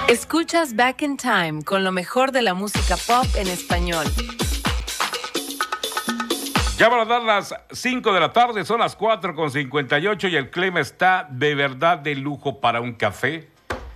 Escuchas Back in Time con lo mejor de la música pop en español. Ya van a dar las 5 de la tarde, son las 4:58 y el clima está de verdad de lujo para un café.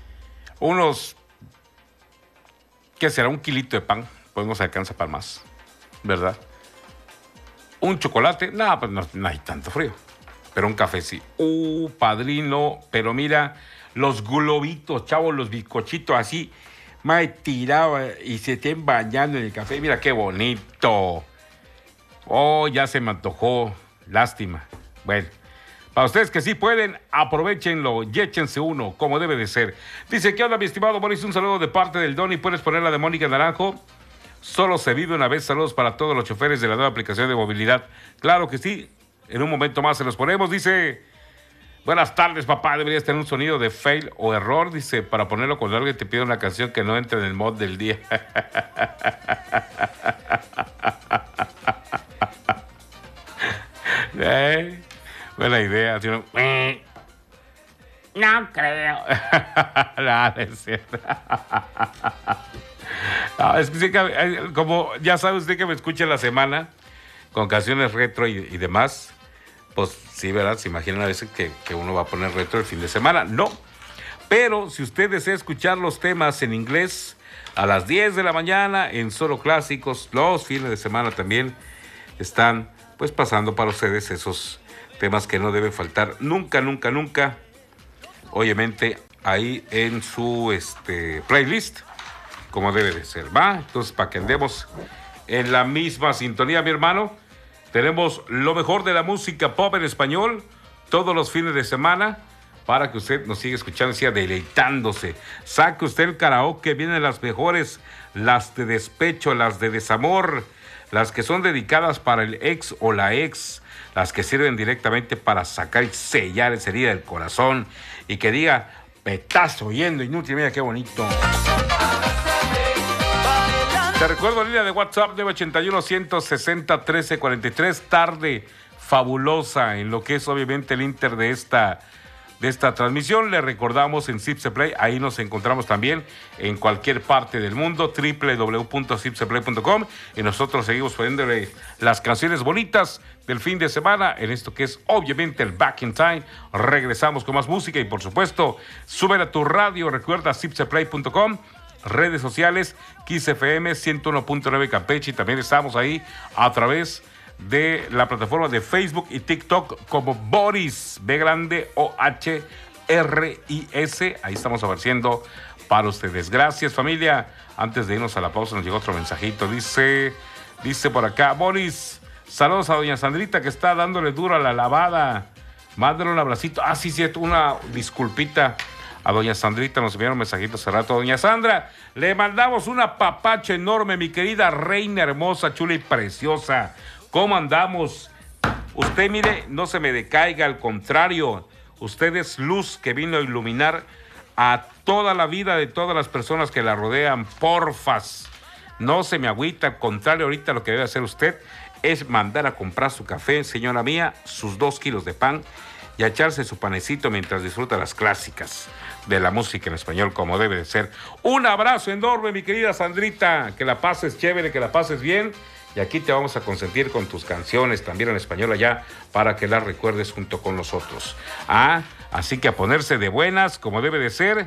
¿Qué será? Un kilito de pan, pues no se alcanza para más, ¿verdad? Un chocolate, pues no hay tanto frío, pero un café sí. Padrino, pero mira, los globitos, chavos, los bizcochitos así, más tirado y se estén bañando en el café, mira qué bonito. Ya se me antojó, lástima. Bueno, para ustedes que sí pueden, aprovechenlo y échense uno, como debe de ser. Dice, ¿qué onda, mi estimado Boris? Un saludo de parte del Don y puedes poner la de Mónica Naranjo. Solo se vive una vez. Saludos para todos los choferes de la nueva aplicación de movilidad. Claro que sí, en un momento más se los ponemos. Dice, buenas tardes, papá. Deberías tener un sonido de fail o error, dice, para ponerlo cuando alguien te pide una canción que no entre en el mod del día. Buena idea. No creo. No, es cierto. Es que sí, como ya sabe usted que me escucha en la semana con canciones retro y demás, pues sí, ¿verdad? Se imaginan a veces que uno va a poner retro el fin de semana. No, pero si usted desea escuchar los temas en inglés a las 10 de la mañana en Solo Clásicos, los fines de semana también están pues pasando para ustedes esos temas que no deben faltar nunca, obviamente ahí en su playlist, como debe de ser, ¿va? Entonces, para que andemos en la misma sintonía, mi hermano, tenemos lo mejor de la música pop en español todos los fines de semana para que usted nos siga escuchando y siga deleitándose. Saque usted el karaoke, vienen las mejores, las de despecho, las de desamor, las que son dedicadas para el ex o la ex, las que sirven directamente para sacar y sellar esa herida del corazón y que diga, me estás oyendo inútil, mira qué bonito. Te recuerdo línea de WhatsApp 981-160-1343, tarde fabulosa en lo que es obviamente el Inter de esta transmisión. Le recordamos en Zipse Play, ahí nos encontramos también en cualquier parte del mundo, www.zipseplay.com, y nosotros seguimos poniéndole las canciones bonitas del fin de semana en esto que es obviamente el Back in Time. Regresamos con más música y por supuesto, sube a tu radio, recuerda zipseplay.com, redes sociales, Kiss FM 101.9 Campeche, y también estamos ahí a través de la plataforma de Facebook y TikTok como Boris, B grande OHRIS. Ahí estamos apareciendo para ustedes. Gracias, familia. Antes de irnos a la pausa nos llegó otro mensajito. Dice por acá, Boris, saludos a doña Sandrita que está dándole duro a la lavada. Mándale un abracito. Sí, una disculpita a doña Sandrita. Nos enviaron mensajitos hace rato. Doña Sandra, le mandamos un apapacho enorme, mi querida reina hermosa, chula y preciosa. ¿Cómo andamos? Usted, mire, no se me decaiga, al contrario, usted es luz que vino a iluminar a toda la vida de todas las personas que la rodean. Porfas, no se me agüita, al contrario, ahorita lo que debe hacer usted es mandar a comprar su café, señora mía, sus 2 kilos de pan y a echarse su panecito mientras disfruta las clásicas de la música en español como debe de ser. Un abrazo enorme, mi querida Sandrita, que la pases chévere, que la pases bien. Y aquí te vamos a consentir con tus canciones también en español allá para que las recuerdes junto con nosotros. Así que a ponerse de buenas como debe de ser.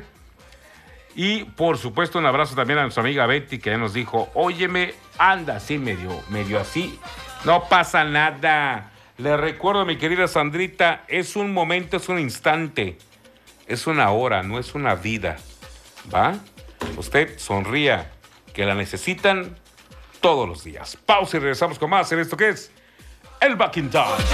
Y por supuesto un abrazo también a nuestra amiga Betty que ya nos dijo, óyeme, anda así medio así. No pasa nada. Le recuerdo, mi querida Sandrita, es un momento, es un instante. Es una hora, no es una vida. ¿Va? Usted sonría, que la necesitan todos los días. Pausa y regresamos con más en esto que es el Back in Time.